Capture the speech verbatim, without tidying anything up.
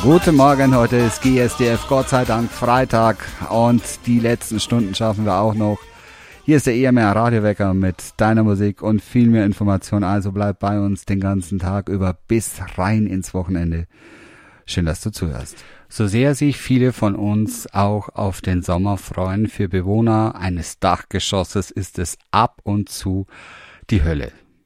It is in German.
Guten Morgen, heute ist G S D F, Gott sei Dank Freitag und die letzten Stunden schaffen wir auch noch. Hier ist der E M R Radiowecker mit deiner Musik und viel mehr Information, also bleib bei uns den ganzen Tag über bis rein ins Wochenende. Schön, dass du zuhörst. So sehr sich viele von uns auch auf den Sommer freuen, für Bewohner eines Dachgeschosses ist es ab und zu die Hölle.